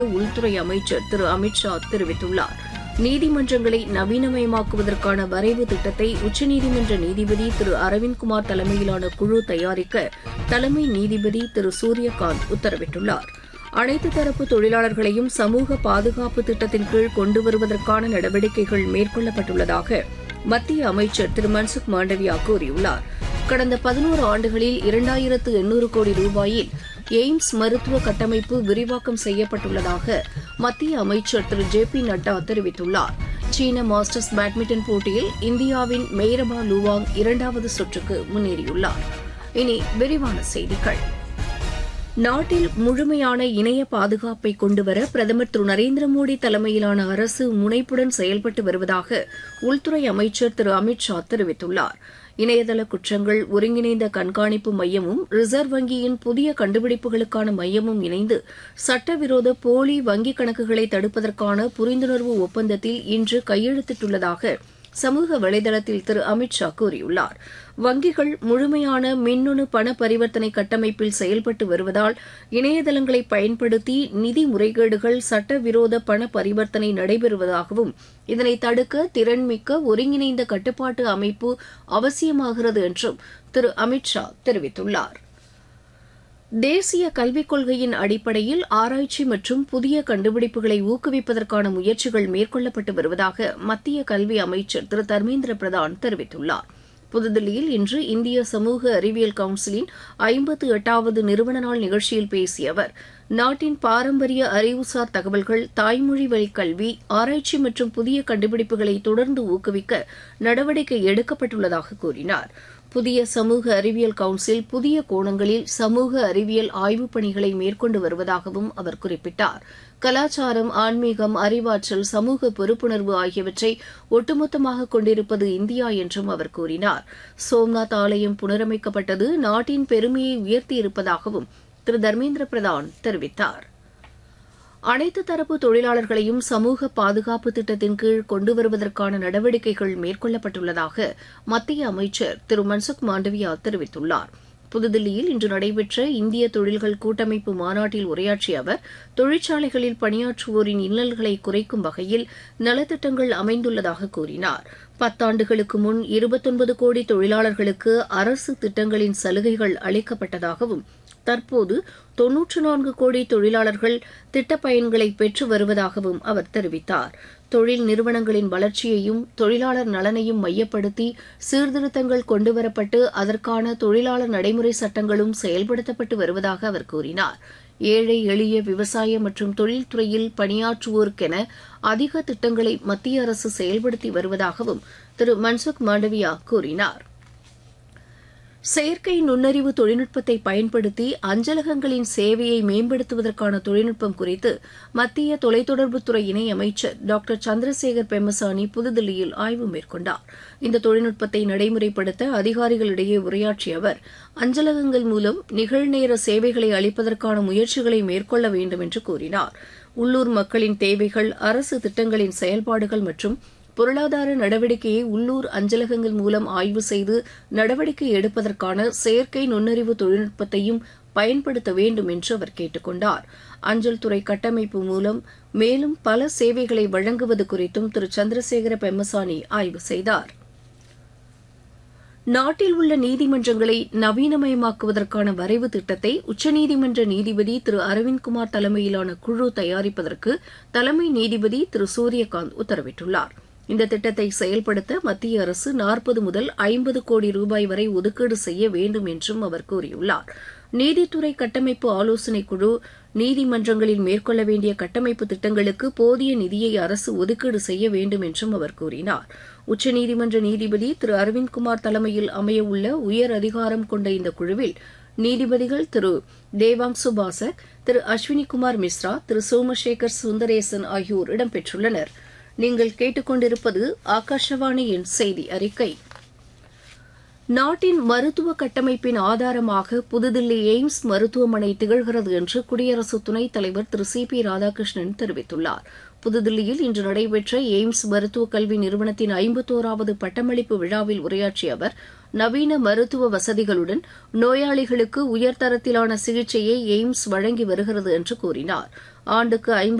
உள்துறை அமைச்சர் திரு அமித் ஷா தெரிவித்துள்ளார். நீதிமன்றங்களை நவீனமயமாக்குவதற்கான வரைவு திட்டத்தை உச்சநீதிமன்ற நீதிபதி திரு அரவிந்த்குமார் தலைமையிலான குழு தயாரிக்க தலைமை நீதிபதி திரு சூரியகாந்த் உத்தரவிட்டுள்ளார். அனைத்து தரப்பு தொழிலாளர்களையும் சமூக பாதுகாப்பு திட்டத்தின் கீழ் கொண்டு வருவதற்கான நடவடிக்கைகள் மேற்கொள்ளப்பட்டுள்ளதாக மத்திய அமைச்சர் திரு மன்சுக் மாண்டவியா கூறியுள்ளார். கடந்த 11 ஆண்டுகளில் 2800 கோடி ரூபாயில் எய்ம்ஸ் மருத்துவ கட்டமைப்பு விரிவாக்கம் செய்யப்பட்டுள்ளதாக மத்திய அமைச்சர் திரு ஜே பி நட்டா தெரிவித்துள்ளார். சீன மாஸ்டர்ஸ் பேட்மிண்டன் போட்டியில் இந்தியாவின் மெய்ரபா லுவாங் 2வது சுற்றுக்கு முன்னேறியுள்ளார். இனி விரிவான செய்திகள். நாட்டில் முழுமையான இணைய பாதுகாப்பை கொண்டுவர பிரதமர் திரு நரேந்திர மோடி தலைமையிலான அரசு முனைப்புடன் செயல்பட்டு வருவதாக உள்துறை அமைச்சர் திரு அமித் ஷா தெரிவித்துள்ளார். இணையதள குற்றங்கள் ஒருங்கிணைந்த கண்காணிப்பு மையமும் ரிசர்வ் வங்கியின் புதிய கண்டுபிடிப்புகளுக்கான மையமும் இணைந்து சட்டவிரோத போலி வங்கிக் கணக்குகளை தடுப்பதற்கான புரிந்துணர்வு ஒப்பந்தத்தில் இன்று கையெழுத்திட்டுள்ளதாக சமூக வலைதளத்தில் திரு அமித் ஷா கூறியுள்ளார். வங்கிகள் முழுமையான மின்னணு பண பரிவர்த்தனை கட்டமைப்பில் செயல்பட்டு வருவதால் இணையதளங்களை பயன்படுத்தி நிதி முறைகேடுகள் சட்டவிரோத பண பரிவர்த்தனை நடைபெறுவதாகவும் இதனை தடுக்க திறன்மிக்க ஒருங்கிணைந்த கட்டுப்பாட்டு அமைப்பு அவசியமாகிறது என்றும் திரு அமித் ஷா தெரிவித்துள்ளார். தேசிய கல்விக் கொள்கையின் அடிப்படையில் ஆராய்ச்சி மற்றும் புதிய கண்டுபிடிப்புகளை ஊக்குவிப்பதற்கான முயற்சிகள் மேற்கொள்ளப்பட்டு வருவதாக மத்திய கல்வி அமைச்சர் திரு தர்மேந்திர பிரதான் தெரிவித்துள்ளார். புதுதில்லியில் இன்று இந்திய சமூக அறிவியல் கவுன்சிலின் 58வது நிறுவன நாள் நிகழ்ச்சியில் பேசிய அவர், நாட்டின் பாரம்பரிய அறிவுசார் தகவல்கள், தாய்மொழி வழி கல்வி, ஆராய்ச்சி மற்றும் புதிய கண்டுபிடிப்புகளை தொடர்ந்து ஊக்குவிக்க நடவடிக்கை எடுக்கப்பட்டுள்ளதாக கூறினார். புதிய சமூக அறிவியல் கவுன்சில் புதிய கோணங்களில் சமூக அறிவியல் ஆய்வுப் பணிகளை மேற்கொண்டு வருவதாகவும் அவர் குறிப்பிட்டார். கலாச்சாரம், ஆன்மீகம், அறிவாற்றல், சமூக பொறுப்புணர்வு ஆகியவற்றை ஒட்டுமொத்தமாக கொண்டிருப்பது இந்தியா என்றும் அவர் கூறினார். சோம்நாத் ஆலயம் புனரமைக்கப்பட்டது நாட்டின் பெருமையை உயர்த்தியிருப்பதாகவும் திரு தர்மேந்திர பிரதான் தெரிவித்தார். அனைத்து தரப்பு தொழிலாளர்களையும் சமூக பாதுகாப்பு திட்டத்தின் கீழ் கொண்டு வருவதற்கான நடவடிக்கைகள் மேற்கொள்ளப்பட்டுள்ளதாக மத்திய அமைச்சர் திரு மன்சுக் மாண்டவியா தெரிவித்துள்ளார். புதுதில்லியில் இன்று நடைபெற்ற இந்திய தொழில்கள் கூட்டமைப்பு மாநாட்டில் உரையாற்றிய அவர், தொழிற்சாலைகளில் பணியாற்றுவோரின் இன்னல்களை குறைக்கும் வகையில் நலத்திட்டங்கள் அமைந்துள்ளதாக கூறினார். 10 ஆண்டுகளுக்கு முன் 29 கோடி தொழிலாளர்களுக்கு அரசு திட்டங்களின் சலுகைகள் அளிக்கப்பட்டதாகவும் தற்போது 94 கோடி தொழிலாளர்கள் திட்டப் பயன்களை பெற்று வருவதாகவும் அவர் தெரிவித்தார். தொழில் நிறுவனங்களின் வளர்ச்சியையும் தொழிலாளர் நலனையும் மையப்படுத்தி சீர்திருத்தங்கள் கொண்டுவரப்பட்டு அதற்கான தொழிலாளர் நடைமுறை சட்டங்களும் செயல்படுத்தப்பட்டு வருவதாக அவர் கூறினார். ஏழை எளிய விவசாய மற்றும் தொழில்துறையில் பணியாற்றுவோருக்கென அதிக திட்டங்களை மத்திய அரசு செயல்படுத்தி வருவதாகவும் திரு மன்சுக் மாண்டவியா கூறினார். செயற்கை நுண்ணறிவு தொழில்நுட்பத்தை பயன்படுத்தி அஞ்சலகங்களின் சேவையை மேம்படுத்துவதற்கான தொழில்நுட்பம் குறித்து மத்திய தொலைத்தொடர்புத்துறை இணையமைச்சர் டாக்டர் சந்திரசேகர் பெம்மசானி புதுதில்லியில் ஆய்வு மேற்கொண்டார். இந்த தொழில்நுட்பத்தை நடைமுறைப்படுத்த அதிகாரிகளிடையே உரையாற்றிய அவர், அஞ்சலகங்கள் மூலம் நிகழ்நேர சேவைகளை அளிப்பதற்கான முயற்சிகளை மேற்கொள்ள வேண்டும் என்று கூறினார். உள்ளூர் மக்களின் தேவைகள், அரசு திட்டங்களின் செயல்பாடுகள் மற்றும் பொருளாதார நடவடிக்கையை உள்ளூர் அஞ்சலகங்கள் மூலம் ஆய்வு செய்து நடவடிக்கை எடுப்பதற்கான செயற்கை நுண்ணறிவு தொழில்நுட்பத்தையும் பயன்படுத்த வேண்டும் என்று அவர் கேட்டுக் கொண்டார். அஞ்சல் துறை கட்டமைப்பு மூலம் மேலும் பல சேவைகளை வழங்குவது குறித்தும் திரு சந்திரசேகர பெம்மசானி ஆய்வு செய்தார். நாட்டில் உள்ள நீதிமன்றங்களை நவீனமயமாக்குவதற்கான வரைவு திட்டத்தை உச்சநீதிமன்ற நீதிபதி திரு அரவிந்த்குமார் தலைமையிலான குழு தயாரிப்பதற்கு தலைமை நீதிபதி திரு சூரியகாந்த் உத்தரவிட்டுள்ளார். இந்த திட்டத்தை செயல்படுத்த மத்திய அரசு 40 முதல் 50 கோடி ரூபாய் வரை ஒதுக்கீடு செய்ய வேண்டும் என்றும் அவர் கூறியுள்ளார். நீதித்துறை கட்டமைப்பு ஆலோசனைக் குழு நீதிமன்றங்களில் மேற்கொள்ள வேண்டிய கட்டமைப்பு திட்டங்களுக்கு போதிய நிதியை அரசு ஒதுக்கீடு செய்ய வேண்டும் என்றும் அவர் கூறினார். உச்சநீதிமன்ற நீதிபதி திரு அரவிந்த்குமார் தலைமையில் அமையவுள்ள உயர் அதிகாரம் கொண்ட இந்த குழுவில் நீதிபதிகள் திரு தேவாங்சு பாசக், திரு அஸ்வினிகுமார் மிஸ்ரா, திரு சோமசேகர் சுந்தரேசன் ஆகியோர் இடம்பெற்றுள்ளனர். நீங்கள் கேட்டுக்கொண்டிருப்பது ஆகாஷவாணியின் செய்தி அறிக்கை. நாட்டின் மருத்துவ கட்டமைப்பின் ஆதாரமாக புதுதில்லி எய்ம்ஸ் மருத்துவமனை திகழ்கிறது என்று குடியரசு துணைத் தலைவர் திரு சி பி ராதாகிருஷ்ணன் தெரிவித்துள்ளார். புதுதில்லியில் இன்று நடைபெற்ற எய்ம்ஸ் மருத்துவக் கல்வி நிறுவனத்தின் 51வது பட்டமளிப்பு விழாவில் உரையாற்றிய அவர், நவீன மருத்துவ வசதிகளுடன் நோயாளிகளுக்கு உயர்தரத்திலான சிகிச்சையை எய்ம்ஸ் வழங்கி வருகிறது என்று கூறினார். ஆண்டுக்கு